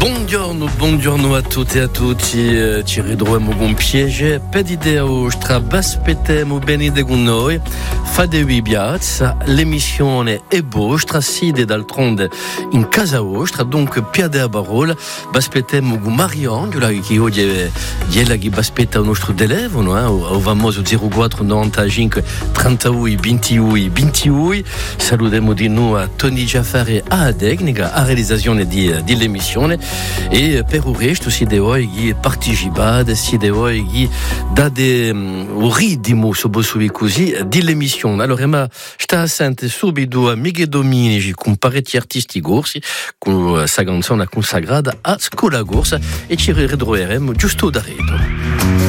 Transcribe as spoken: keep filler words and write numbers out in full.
Buongiorno, buongiorno a tutti e a tutti. Ci ritroviamo con piacere per l'idea vostra. Aspettiamo bene con noi. Fatevi piazza, l'emissione è vostra, siete d'altronde in casa vostra, donc piade a parola. Aspettiamo con Mariangela, che oggi è quella che aspetta il nostro telefono, eh? O famoso zero quattro novantacinque trentadue ventidue ventidue. Salutiamo di nuovo a Tony Giaffari a tecnica, a realizzazione di, di l'emissione. E per il resto siete voi che partecipate, siete voi che date um, il ritmo così dell'emissione. Allora, ma sta assente subito a Miguel Dominici con parecchi artisti corsi, con questa canzone consacrata a Scuola Corsa, e ci ritroveremo giusto da reto.